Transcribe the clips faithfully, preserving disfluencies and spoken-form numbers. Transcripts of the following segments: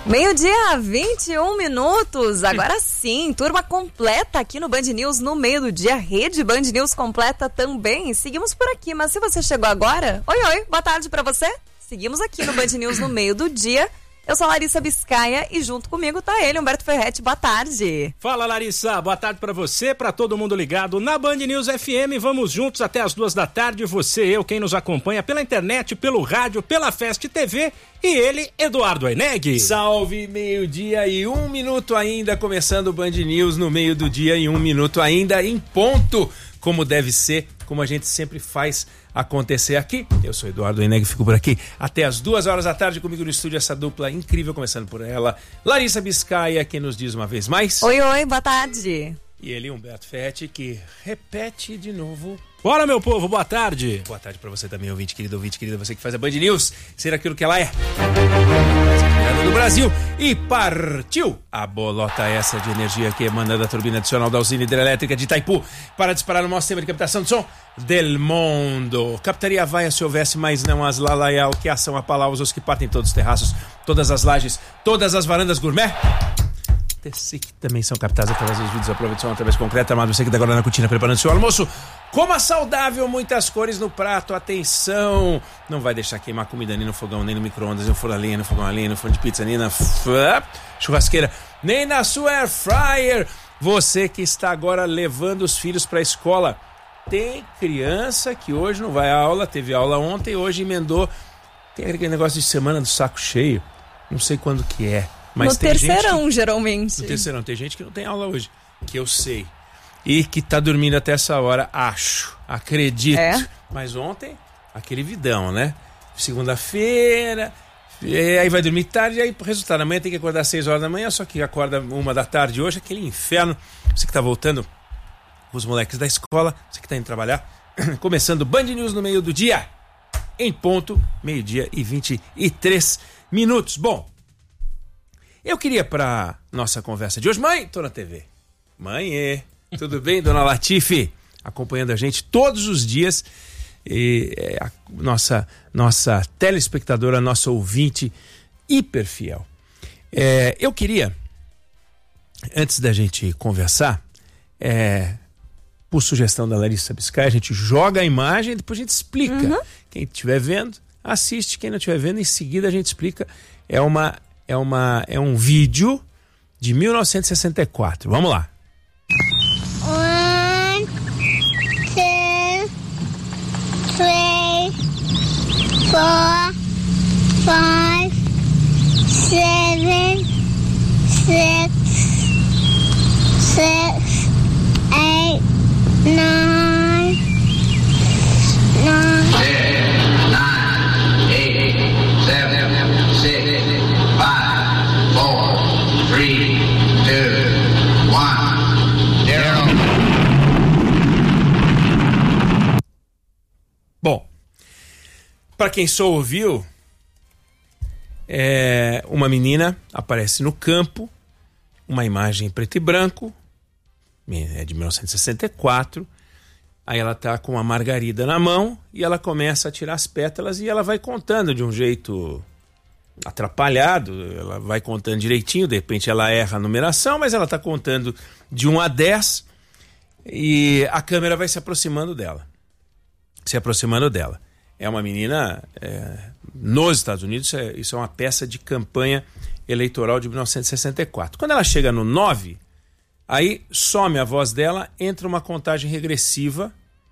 Meio-dia, vinte e um minutos. Agora sim, turma completa aqui no Band News no meio do dia. Rede Band News completa também. Seguimos por aqui, mas se você chegou agora, oi, oi, boa tarde pra você. Seguimos aqui no Band News no meio do dia. Eu sou a Larissa Biscaia e junto comigo tá ele, Humberto Ferretti. Boa tarde. Fala, Larissa. Boa tarde pra você, pra todo mundo ligado na Band News F M. Vamos juntos até as duas da tarde. Você, eu, quem nos acompanha pela internet, pelo rádio, pela Fest T V e ele, Eduardo Aineg. Salve, meio-dia e um minuto ainda, começando o Band News no meio do dia e um minuto ainda em ponto, como deve ser, como a gente sempre faz acontecer aqui. Eu sou Eduardo Aineg, fico por aqui até as duas horas da tarde comigo no estúdio, essa dupla incrível, começando por ela, Larissa Biscaia, que nos diz uma vez mais. Oi, oi, boa tarde. E ele, Humberto Ferretti, que repete de novo. Bora, meu povo, boa tarde. Boa tarde pra você também, ouvinte querido, ouvinte querida, você que faz a Band News ser aquilo que ela é. Do Brasil. E partiu a bolota essa de energia que emana da turbina adicional da usina hidrelétrica de Itaipu para disparar o maior sistema de captação de som del mundo. Captaria vaia se houvesse, mas não as lalaial que ação a palavras os que partem todos os terraços, todas as lajes, todas as varandas gourmet. Sei que também são captadas através dos vídeos à prova de som, através concreta, amado. Você que tá agora na cortina preparando seu almoço. Coma saudável, muitas cores no prato. Atenção! Não vai deixar queimar comida nem no fogão, nem no micro-ondas, nem no forno a lenha, no fogão a lenha, no forno de pizza, nem na churrasqueira, nem na sua air fryer. Você que está agora levando os filhos para a escola. Tem criança que hoje não vai à aula, teve aula ontem, hoje emendou. Tem aquele negócio de semana do saco cheio. Não sei quando que é. Mas no tem terceirão, gente que, geralmente. No terceirão. Tem gente que não tem aula hoje, que eu sei. E que tá dormindo até essa hora, acho. Acredito. É? Mas ontem, aquele vidão, né? Segunda-feira, aí vai dormir tarde, aí resultado, amanhã tem que acordar às seis horas da manhã, só que acorda uma da tarde hoje, aquele inferno. Você que tá voltando com os moleques da escola, você que tá indo trabalhar, começando Band News no meio do dia, em ponto, meio-dia e vinte e três minutos. Bom, eu queria para nossa conversa de hoje, mãe, tô na T V. Mãe, é. Tudo bem, dona Latife? Acompanhando a gente todos os dias. E, é, a nossa, nossa telespectadora, nossa ouvinte hiper fiel. É, eu queria, antes da gente conversar, é, por sugestão da Larissa Biscaia, a gente joga a imagem e depois a gente explica. Uhum. Quem estiver vendo, assiste. Quem não estiver vendo, em seguida a gente explica. É uma... É, uma, é um vídeo de mil novecentos e sessenta e quatro. Vamos lá. One, two, three, four, five, seven, six, six, eight, nine, nine. Ten, nine, eight, seven, six, five, four, three, two, one, zero. Bom, para quem só ouviu, é, uma menina aparece no campo, uma imagem em preto e branco, é de mil novecentos e sessenta e quatro, aí ela tá com uma margarida na mão e ela começa a tirar as pétalas e ela vai contando de um jeito atrapalhado, ela vai contando direitinho, de repente ela erra a numeração, mas ela está contando de um a dez e a câmera vai se aproximando dela. Se aproximando dela. É uma menina, é, nos Estados Unidos, isso é, isso é uma peça de campanha eleitoral de mil novecentos e sessenta e quatro. Quando ela chega no nove, aí some a voz dela, entra uma contagem regressiva,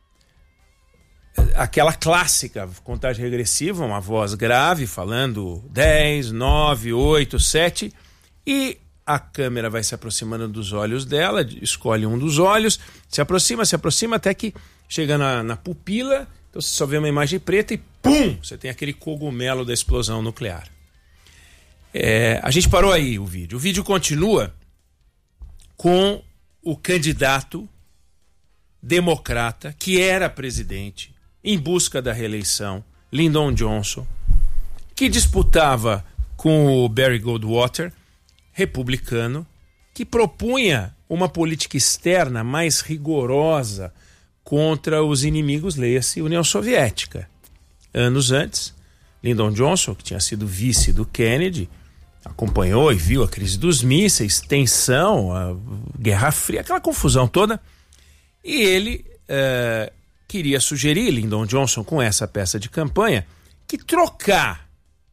aquela clássica contagem regressiva, uma voz grave falando dez, nove, oito, sete, e a câmera vai se aproximando dos olhos dela, escolhe um dos olhos, se aproxima, se aproxima até que chega na, na pupila, então você só vê uma imagem preta e pum, você tem aquele cogumelo da explosão nuclear. É, a gente parou aí o vídeo. O vídeo continua com o candidato democrata que era presidente em busca da reeleição, Lyndon Johnson, que disputava com o Barry Goldwater, republicano, que propunha uma política externa mais rigorosa contra os inimigos, leia-se União Soviética. Anos antes, Lyndon Johnson, que tinha sido vice do Kennedy, acompanhou e viu a crise dos mísseis, tensão, a Guerra Fria, aquela confusão toda. E ele uh, queria sugerir, Lyndon Johnson, com essa peça de campanha, que trocar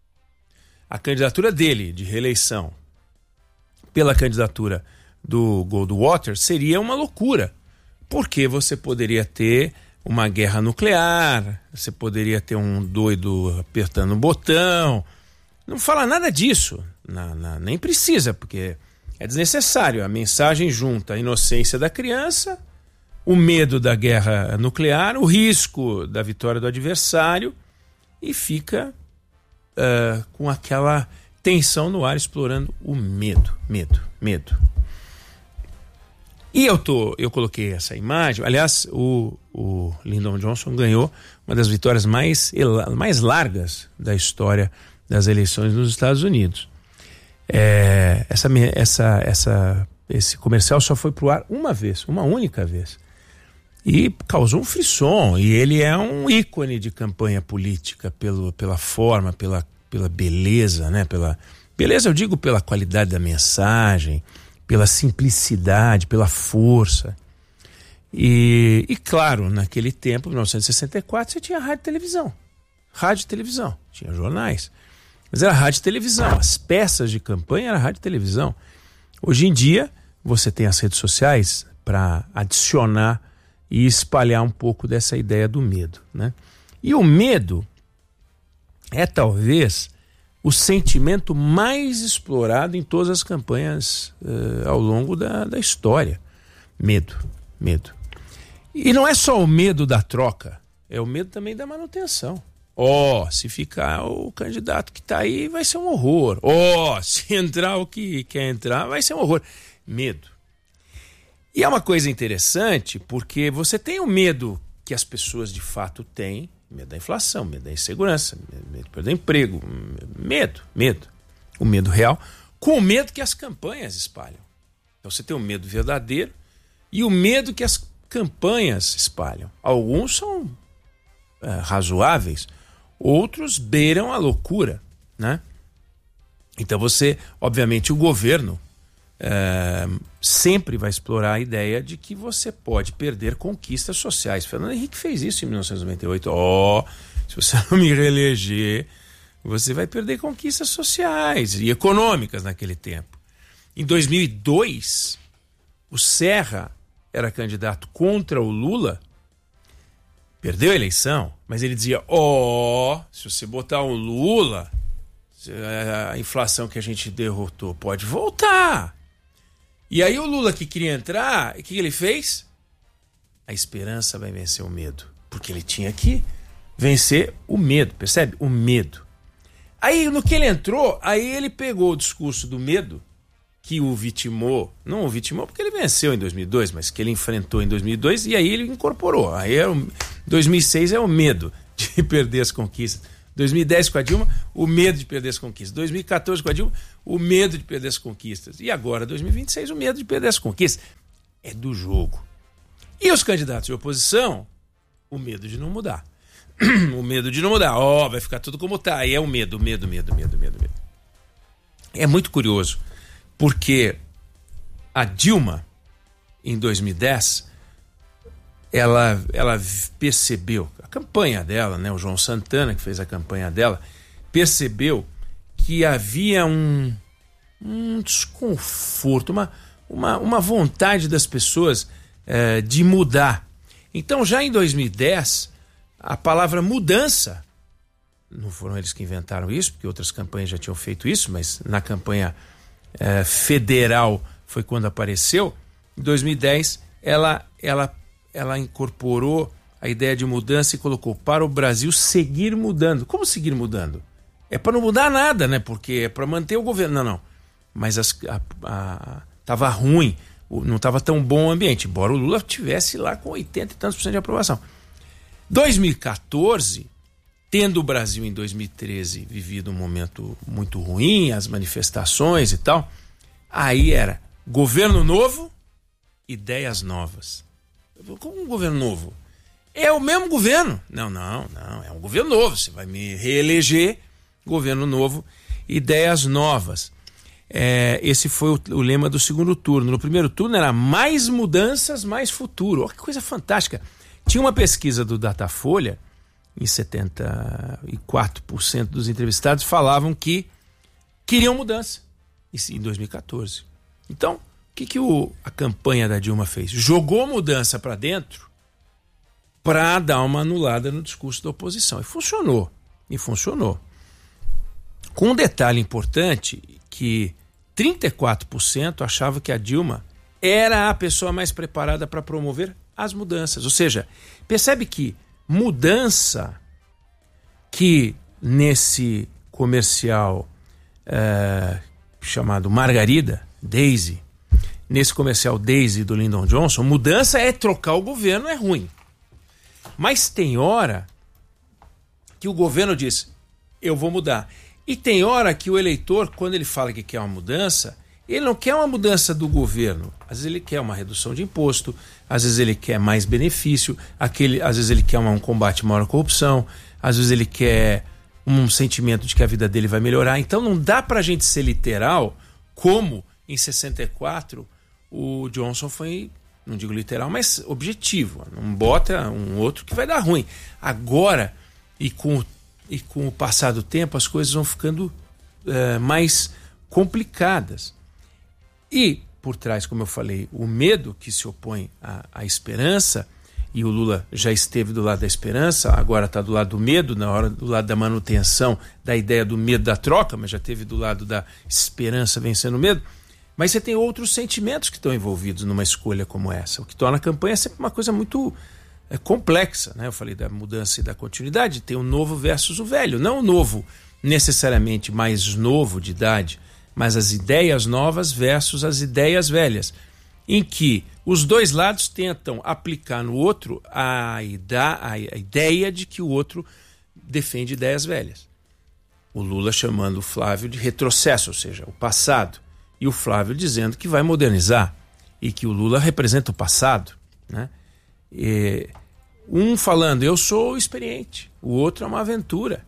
a candidatura dele de reeleição pela candidatura do Goldwater seria uma loucura, porque você poderia ter uma guerra nuclear, você poderia ter um doido apertando um botão. Não fala nada disso, na, na, nem precisa, porque é desnecessário. A mensagem junta a inocência da criança, o medo da guerra nuclear, o risco da vitória do adversário, e fica uh, com aquela tensão no ar, explorando o medo, medo, medo. E eu, tô, eu coloquei essa imagem, aliás, o, o Lyndon Johnson ganhou uma das vitórias mais, mais largas da história das eleições nos Estados Unidos. É, essa, essa, essa, esse comercial só foi pro ar uma vez, uma única vez. E causou um frisson, e ele é um ícone de campanha política pelo, pela forma, pela, pela beleza, né? Pela beleza, eu digo pela qualidade da mensagem, pela simplicidade, pela força. E, e claro, naquele tempo, em mil novecentos e sessenta e quatro, você tinha rádio e televisão. Rádio e televisão, tinha jornais. Mas era rádio e televisão, as peças de campanha era rádio e televisão. Hoje em dia, você tem as redes sociais para adicionar e espalhar um pouco dessa ideia do medo, né? E o medo é talvez o sentimento mais explorado em todas as campanhas uh, ao longo da, da história. Medo, medo. E não é só o medo da troca, é o medo também da manutenção. Ó, oh, se ficar o candidato que está aí, vai ser um horror. Ó, oh, se entrar o que quer entrar, vai ser um horror. Medo. E é uma coisa interessante, porque você tem o medo que as pessoas de fato têm, medo da inflação, medo da insegurança, medo de perder emprego, medo, medo. O medo real, com o medo que as campanhas espalham. Então você tem o medo verdadeiro e o medo que as campanhas espalham. Alguns são é, razoáveis, outros beiram a loucura, né? Então você, obviamente, o governo é, sempre vai explorar a ideia de que você pode perder conquistas sociais. Fernando Henrique fez isso em mil novecentos e noventa e oito. Ó, oh, se você não me reeleger, você vai perder conquistas sociais e econômicas naquele tempo. Em dois mil e dois, o Serra era candidato contra o Lula, perdeu a eleição, mas ele dizia, ó, oh, se você botar o Lula, a inflação que a gente derrotou pode voltar. E aí o Lula que queria entrar, o que ele fez? A esperança vai vencer o medo. Porque ele tinha que vencer o medo, percebe? O medo. Aí no que ele entrou, aí ele pegou o discurso do medo, que o vitimou, não o vitimou porque ele venceu em dois mil e dois, mas que ele enfrentou em dois mil e dois, e aí ele incorporou. Aí era o, dois mil e seis é o medo de perder as conquistas. dois mil e dez com a Dilma, o medo de perder as conquistas. dois mil e quatorze com a Dilma, o medo de perder as conquistas. E agora, dois mil e vinte e seis, o medo de perder as conquistas. É do jogo. E os candidatos de oposição, o medo de não mudar. O medo de não mudar. Ó, oh, vai ficar tudo como tá. Aí é o medo, medo, medo, medo, medo, medo. É muito curioso, porque a Dilma, em dois mil e dez, ela, ela percebeu, a campanha dela, né, o João Santana, que fez a campanha dela, percebeu que havia um, um desconforto, uma, uma, uma vontade das pessoas eh, de mudar. Então, já em dois mil e dez, a palavra mudança, não foram eles que inventaram isso, porque outras campanhas já tinham feito isso, mas na campanha eh, federal foi quando apareceu. Em dois mil e dez, ela, ela, ela incorporou a ideia de mudança e colocou para o Brasil seguir mudando. Como seguir mudando? É para não mudar nada, né? Porque é para manter o governo. Não, não. Mas as, a, a, tava ruim, não estava tão bom o ambiente, embora o Lula tivesse lá com oitenta e tantos por cento de aprovação. dois mil e quatorze, tendo o Brasil em dois mil e treze vivido um momento muito ruim, as manifestações e tal, aí era governo novo, ideias novas. Como um governo novo? É o mesmo governo. Não, não, não, é um governo novo. Você vai me reeleger, governo novo, ideias novas. É, esse foi o, o lema do segundo turno. No primeiro turno era mais mudanças, mais futuro. Olha que coisa fantástica. Tinha uma pesquisa do Datafolha, em setenta e quatro por cento dos entrevistados falavam que queriam mudança, isso em dois mil e catorze. Então, o que, que o, a campanha da Dilma fez? Jogou mudança para dentro para dar uma anulada no discurso da oposição. E funcionou. E funcionou. Com um detalhe importante, que trinta e quatro por cento achava que a Dilma era a pessoa mais preparada para promover as mudanças. Ou seja, percebe que mudança, que nesse comercial é, chamado Margarida, Daisy, nesse comercial Daisy do Lyndon Johnson, mudança é trocar o governo, é ruim. Mas tem hora que o governo diz, eu vou mudar. E tem hora que o eleitor, quando ele fala que quer uma mudança, ele não quer uma mudança do governo. Às vezes ele quer uma redução de imposto, às vezes ele quer mais benefício, aquele, às vezes ele quer uma, um combate maior à corrupção, às vezes ele quer um sentimento de que a vida dele vai melhorar. Então não dá pra gente ser literal, como em sessenta e quatro o Johnson foi, não digo literal, mas objetivo. Não bota um outro que vai dar ruim. Agora, e com, e com o passar do tempo, as coisas vão ficando uh, mais complicadas. E, por trás, como eu falei, o medo que se opõe à, à esperança, e o Lula já esteve do lado da esperança, agora está do lado do medo, na hora do lado da manutenção da ideia do medo da troca, mas já esteve do lado da esperança vencendo o medo. Mas você tem outros sentimentos que estão envolvidos numa escolha como essa, o que torna a campanha sempre uma coisa muito é, complexa, né? Eu falei da mudança e da continuidade, tem o novo versus o velho, não o novo necessariamente mais novo de idade, mas as ideias novas versus as ideias velhas, em que os dois lados tentam aplicar no outro a, ida, a ideia de que o outro defende ideias velhas. O Lula chamando o Flávio de retrocesso, ou seja, o passado, e o Flávio dizendo que vai modernizar e que o Lula representa o passado, né? E um falando, eu sou experiente, o outro é uma aventura.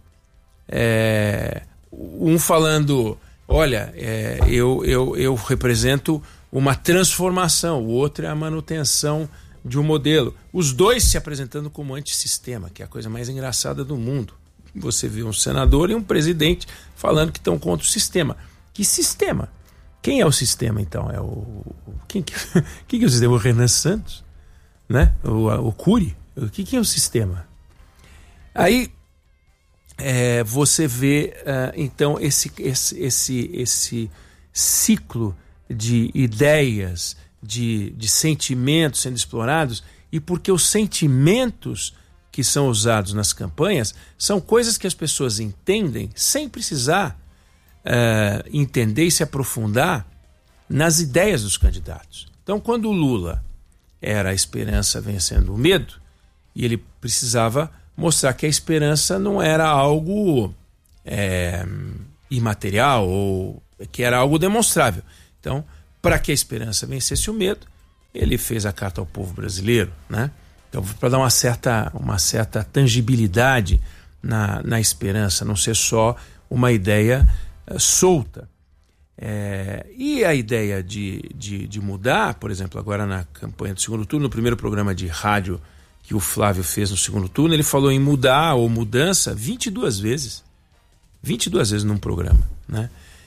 É, um falando, olha, é, eu, eu, eu represento uma transformação, o outro é a manutenção de um modelo. Os dois se apresentando como antissistema, que é a coisa mais engraçada do mundo. Você vê um senador e um presidente falando que estão contra o sistema. Que sistema? Quem é o sistema, então? É o quem que, quem que é o sistema? O Renan Santos? Né? O, o Cury? O que, que é o sistema? Aí é, você vê, uh, então, esse, esse, esse, esse ciclo de ideias, de, de sentimentos sendo explorados, e porque os sentimentos que são usados nas campanhas são coisas que as pessoas entendem sem precisar uh, entender e se aprofundar nas ideias dos candidatos. Então, quando o Lula era a esperança vencendo o medo, e ele precisava mostrar que a esperança não era algo é, imaterial, ou que era algo demonstrável. Então, para que a esperança vencesse o medo, ele fez a carta ao povo brasileiro, né? Então, para dar uma certa, uma certa tangibilidade na, na esperança, não ser só uma ideia uh, solta. É, e a ideia de, de, de mudar, por exemplo, agora na campanha do segundo turno, no primeiro programa de rádio que o Flávio fez no segundo turno, ele falou em mudar ou mudança vinte e duas vezes. vinte e duas vezes num programa, né?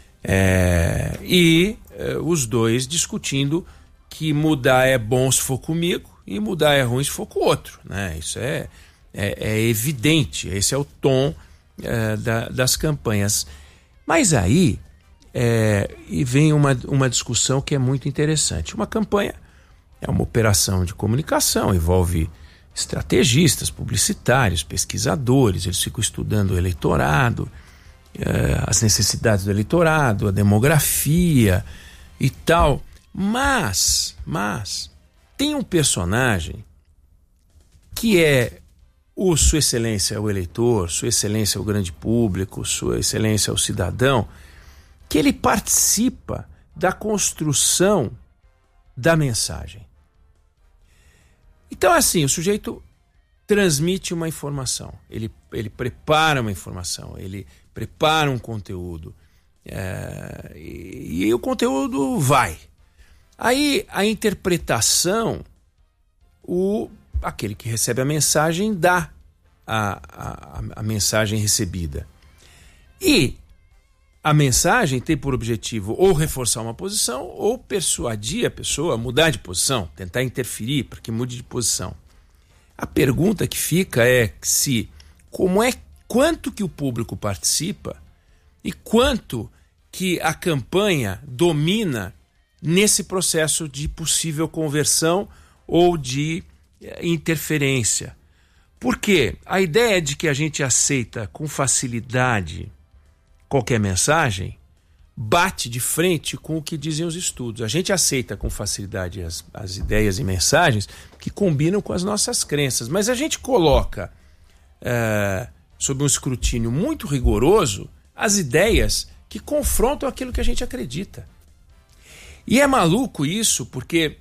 É, e é, os dois discutindo que mudar é bom se for comigo e mudar é ruim se for com o outro, né? Isso é, é, é evidente, esse é o tom é, da, das campanhas. Mas aí é, e vem uma, uma discussão que é muito interessante. Uma campanha é uma operação de comunicação, envolve estrategistas, publicitários, pesquisadores, eles ficam estudando o eleitorado, as necessidades do eleitorado, a demografia e tal. Mas, mas, tem um personagem que é o Sua Excelência o eleitor, Sua Excelência o grande público, Sua Excelência o cidadão, que ele participa da construção da mensagem. Então, assim, o sujeito transmite uma informação, ele, ele prepara uma informação, ele prepara um conteúdo, é, e, e o conteúdo vai. Aí a interpretação, o, aquele que recebe a mensagem dá a, a, a mensagem recebida. E a mensagem tem por objetivo ou reforçar uma posição ou persuadir a pessoa a mudar de posição, tentar interferir para que mude de posição. A pergunta que fica é se como é quanto que o público participa e quanto que a campanha domina nesse processo de possível conversão ou de interferência. Porque a ideia de que a gente aceita com facilidade qualquer mensagem bate de frente com o que dizem os estudos. A gente aceita com facilidade as, as ideias e mensagens que combinam com as nossas crenças, mas a gente coloca é, sob um escrutínio muito rigoroso as ideias que confrontam aquilo que a gente acredita. E é maluco isso porque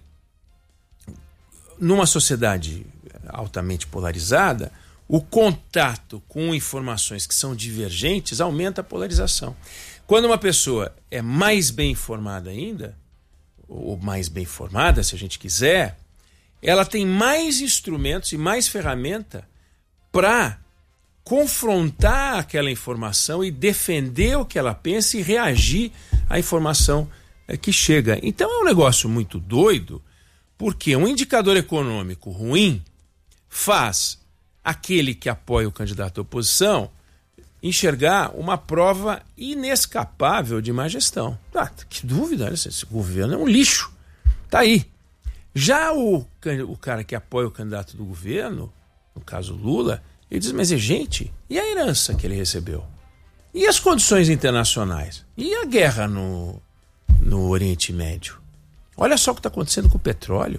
numa sociedade altamente polarizada, o contato com informações que são divergentes aumenta a polarização. Quando uma pessoa é mais bem informada ainda, ou mais bem informada, se a gente quiser, ela tem mais instrumentos e mais ferramenta para confrontar aquela informação e defender o que ela pensa e reagir à informação que chega. Então é um negócio muito doido, porque um indicador econômico ruim faz aquele que apoia o candidato à oposição enxergar uma prova inescapável de má gestão. Ah, que dúvida, esse governo é um lixo. Tá aí. Já o, o cara que apoia o candidato do governo, no caso Lula, ele diz, mas é gente, e a herança que ele recebeu? E as condições internacionais? E a guerra no, no Oriente Médio? Olha só o que está acontecendo com o petróleo.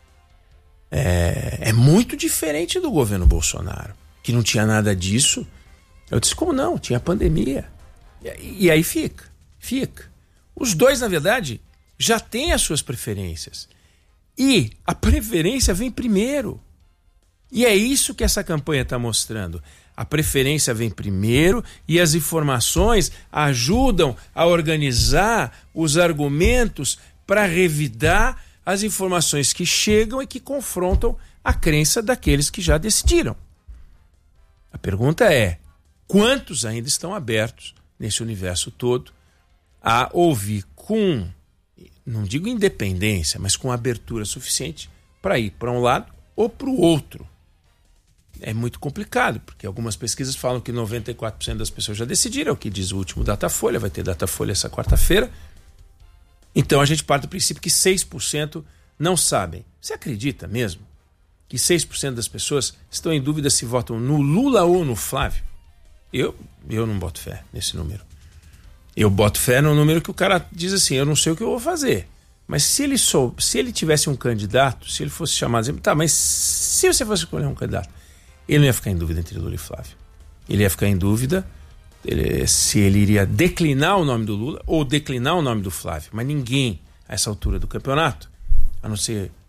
É, é muito diferente do governo Bolsonaro, que não tinha nada disso. Eu disse, como não? Tinha pandemia. E, e aí fica, fica. Os dois, na verdade, já têm as suas preferências. E a preferência vem primeiro. E é isso que essa campanha está mostrando. A preferência vem primeiro e as informações ajudam a organizar os argumentos para revidar as informações que chegam e que confrontam a crença daqueles que já decidiram. A pergunta é, quantos ainda estão abertos nesse universo todo a ouvir com, não digo independência, mas com abertura suficiente para ir para um lado ou para o outro? É muito complicado, porque algumas pesquisas falam que noventa e quatro por cento das pessoas já decidiram, é o que diz o último Datafolha, vai ter Datafolha essa quarta-feira. Então a gente parte do princípio que seis por cento não sabem. Você acredita mesmo que seis por cento das pessoas estão em dúvida se votam no Lula ou no Flávio? Eu, eu não boto fé nesse número. Eu boto fé no número que o cara diz assim, eu não sei o que eu vou fazer. Mas se ele, sou, se ele tivesse um candidato, se ele fosse chamado, dizer, tá, mas se você fosse escolher um candidato, ele não ia ficar em dúvida entre Lula e Flávio. Ele ia ficar em dúvida ele, se ele iria declinar o nome do Lula ou declinar o nome do Flávio. Mas ninguém, a essa altura do campeonato, a não ser